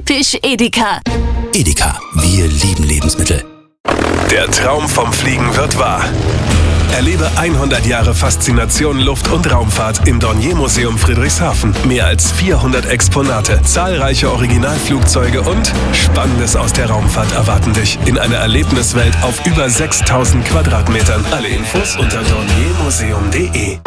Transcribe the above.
Typisch Edeka. Edeka, wir lieben Lebensmittel. Der Traum vom Fliegen wird wahr. Erlebe 100 Jahre Faszination Luft- und Raumfahrt im Dornier-Museum Friedrichshafen. Mehr als 400 Exponate, zahlreiche Originalflugzeuge und Spannendes aus der Raumfahrt erwarten dich in einer Erlebniswelt auf über 6000 Quadratmetern. Alle Infos unter dorniermuseum.de.